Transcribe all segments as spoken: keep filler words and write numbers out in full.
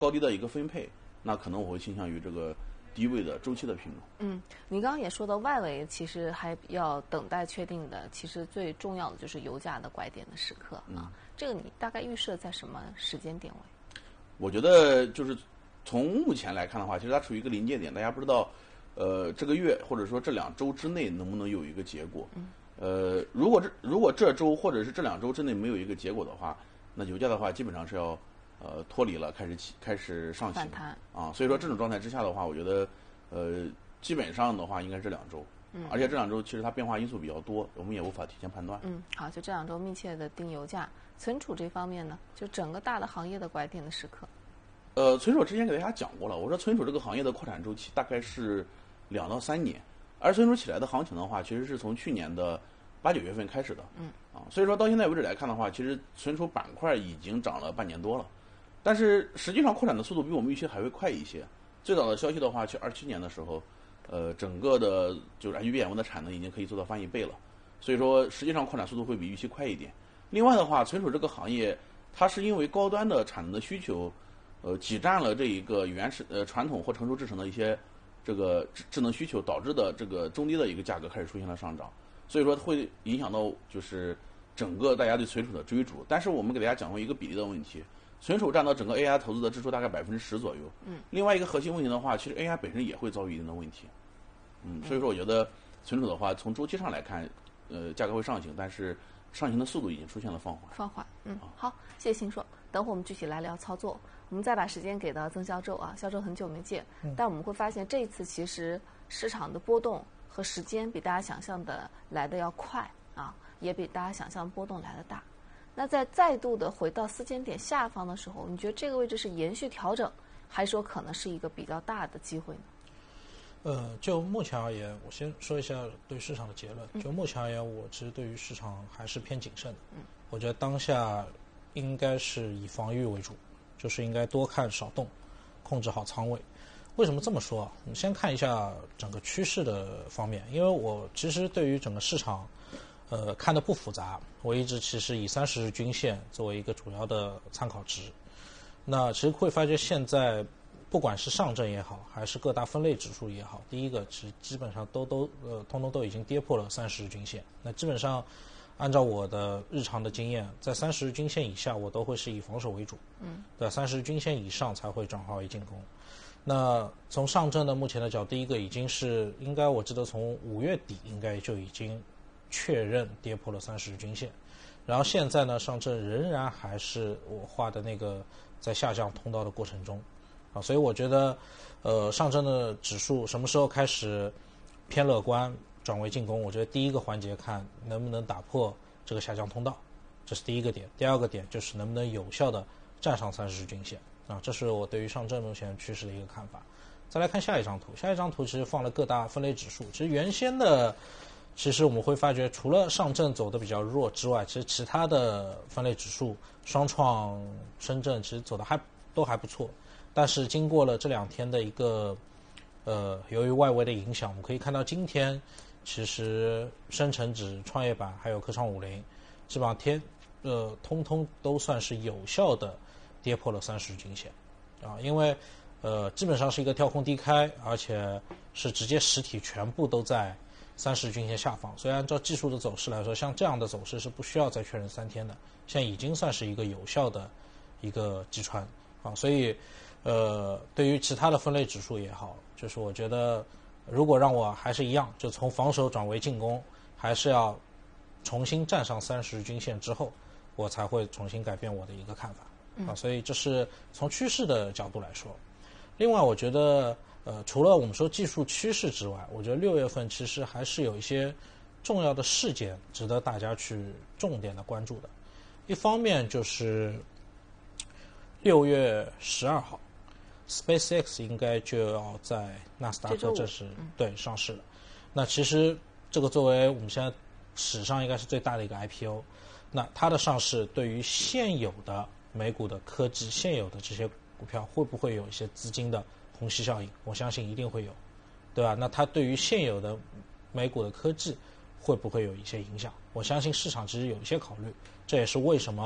高低的一个分配，那可能我会倾向于这个低位的周期的品种。 嗯，你刚刚也说到外围其实还要等待确定的，其实最重要的就是油价的拐点的时刻啊。嗯、这个你大概预设在什么时间点位？ 我觉得就是从目前来看的话，其实它处于一个临界点，大家不知道，呃，这个月或者说这两周之内能不能有一个结果。嗯。呃，如果这如果这周或者是这两周之内没有一个结果的话，那油价的话基本上是要呃脱离了，开始起开始上行反弹啊。所以说这种状态之下的话，我觉得呃基本上的话应该是这两周。嗯。而且这两周其实它变化因素比较多，我们也无法提前判断。 嗯，好，就这两周密切的盯油价。存储这方面呢，就整个大的行业的拐点的时刻。 呃，存储之前给大家讲过了，我说存储这个行业的扩产周期大概是两到三年，而存储起来的行情的话，其实是从去年的八九月份开始的。嗯。啊，所以说到现在为止来看的话，其实存储板块已经涨了半年多了，但是实际上扩产的速度比我们预期还会快一些。最早的消息的话，去二七年的时候，呃，整个的就是 I G B M 的产能已经可以做到翻一倍了，所以说实际上扩产速度会比预期快一点。另外的话，存储这个行业，它是因为高端的产能的需求，呃，挤占了这一个原始呃传统或成熟制程的一些这个智智能需求，导致的这个中低的一个价格开始出现了上涨，所以说会影响到就是整个大家对存储的追逐。但是我们给大家讲过一个比例的问题，存储占到整个 A I 投资的支出大概百分之十左右。嗯。另外一个核心问题的话，其实 A I 本身也会遭遇一定的问题。嗯，所以说我觉得存储的话，从周期上来看，呃，价格会上行，但是上行的速度已经出现了放缓。 放缓，嗯，好，谢谢新硕。等会儿我们具体来聊操作。我们再把时间给到曾销售啊，销售很久没见，嗯、但我们会发现这一次其实市场的波动和时间比大家想象的来的要快啊，也比大家想象波动来的大。那在再度的回到四千点下方的时候，你觉得这个位置是延续调整，还是说可能是一个比较大的机会呢？ 呃，就目前而言，我先说一下对市场的结论。就目前而言，我其实对于市场还是偏谨慎的。嗯，我觉得当下应该是以防御为主，就是应该多看少动，控制好仓位。为什么这么说啊？我们先看一下整个趋势的方面，因为我其实对于整个市场，呃，看的不复杂。我一直其实以三十日均线作为一个主要的参考值。那其实会发觉现在，不管是上证也好，还是各大分类指数也好，第一个其实基本上都都呃，通通都已经跌破了三十日均线。那基本上，按照我的日常的经验，在三十日均线以下，我都会是以防守为主。嗯，在三十日均线以上才会转化为进攻。那从上证的目前的角，第一个已经是应该我记得从五月底应该就已经确认跌破了三十日均线，然后现在呢，上证仍然还是我画的那个在下降通道的过程中。啊，所以我觉得，呃，上证的指数什么时候开始偏乐观转为进攻？我觉得第一个环节看能不能打破这个下降通道，这是第一个点。第二个点就是能不能有效的站上三十日均线啊，这是我对于上证目前趋势的一个看法。再来看下一张图，下一张图其实放了各大分类指数，其实原先的，其实我们会发觉，除了上证走的比较弱之外，其实其他的分类指数，双创、深圳其实走的还都还不错。但是经过了这两天的一个，呃，由于外围的影响，我们可以看到今天其实深成指、创业板还有科创五零，基本上天，呃，通通都算是有效的跌破了三十日均线，啊，因为呃基本上是一个跳空低开，而且是直接实体全部都在三十日均线下方。所以按照技术的走势来说，像这样的走势是不需要再确认三天的，现在已经算是一个有效的一个击穿啊，所以。呃，对于其他的分类指数也好，就是我觉得，如果让我还是一样，就从防守转为进攻，还是要重新站上三十日均线之后，我才会重新改变我的一个看法。嗯、啊，所以这是从趋势的角度来说。另外，我觉得，呃，除了我们说技术趋势之外，我觉得六月份其实还是有一些重要的事件值得大家去重点的关注的。一方面就是六月十二号。SpaceX 应该就要在纳斯达克正式对上市了。那其实这个作为我们现在史上应该是最大的一个 I P O， 那它的上市对于现有的美股的科技、现有的这些股票会不会有一些资金的虹吸效应？我相信一定会有，对吧？那它对于现有的美股的科技会不会有一些影响？我相信市场其实有一些考虑，这也是为什么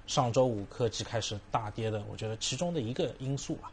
上周五科技开始大跌的，我觉得其中的一个因素吧。